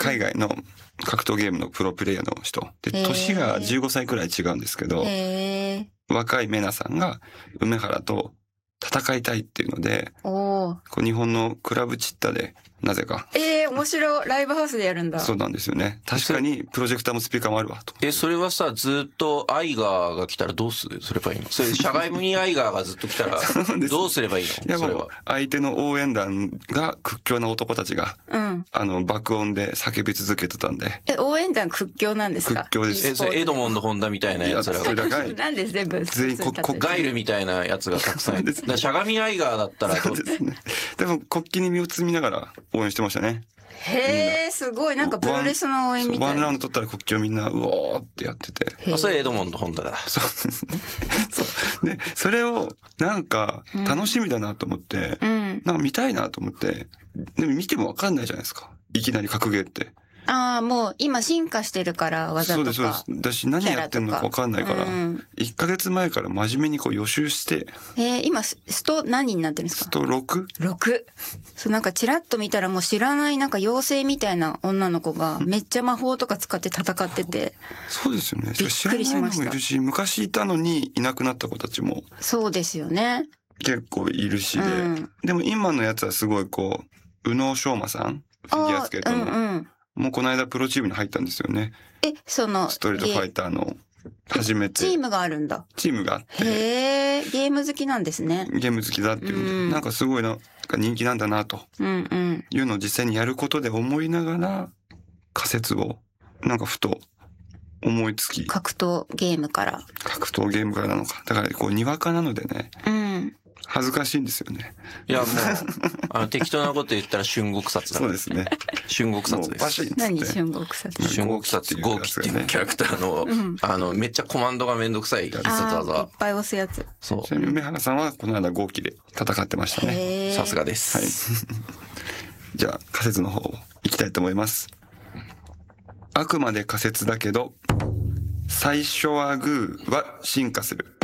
海外の格闘ゲームのプロプレイヤーの人で、年が15歳くらい違うんですけど、若いメナさんが梅原と戦いたいっていうので、こう日本のクラブチッタでなぜか。 面白い。ライブハウスでやるんだ。 そうなんですよね。確かにプロジェクターもスピーカーもあるわと。 それはさ、ずっとアイガーが来たらどうすればいいの？それ、社外にアイガーがずっと来たらどうすればいいの？ いや、もう相手の応援団が屈強な男たちが、爆音で叫び続けてたんで。 応援団屈強なんですか？ 屈強です。 それエドモンド・ホンダみたいなやつらが。 なんで全部全員ガイルみたいなやつがたくさんいる。しゃがみアイガーだったらそうですね。でも国旗に身を包みながら応援してましたね。 へえ、すごい。なんかプロレスの応援みたいな。 ワンラウンド取ったら国旗をみんなうおーってやってて。 それエドモンド・ホンダだ。 そうですね。そう。で、それをなんか楽しみだなと思って、なんか見たいなと思って、でも見てもわかんないじゃないですか。いきなり格ゲーって。 もう今進化してるから技とか。 そうです。だし何やってんのかわかんないから、1ヶ月前から真面目にこう予習して。 今スト何になってるんですか？ スト 6？6。 そう、なんかチラッと見たらもう知らないなんか妖精みたいな女の子がめっちゃ魔法とか使って戦ってて。 そうですよね。 びっくりしました。 知らないのもいるし、昔いたのにいなくなった子たちも。 そうですよね。 結構いるしで。でも今のやつはすごいこう、宇野昌磨さん、フィギュアスケートの。もうこの間プロチームに入ったんですよね。 そのストリートファイターの初めて。 チームがあるんだ。 チームがあって。 へえ、ゲーム好きなんですね。 ゲーム好きだっていうので、なんかすごいなんか人気なんだなと。いうのを実際にやることで思いながら仮説をなんかふと思いつき。 格闘ゲームから。 格闘ゲームからなのか。だからこうにわかなのでね。恥ずかしいんですよね。 いやもう適当なこと言ったら春国殺だ。 そうですね。 春国殺です。 何春国殺？ 春国殺豪輝っていうキャラクターのめっちゃコマンドがめんどくさい必殺技。 いっぱい押すやつ。 そう。梅原さんはこの間豪輝で戦ってましたね。 さすがです。 はい。じゃあ仮説の方をいきたいと思います。あくまで仮説だけど最初はグーは進化する。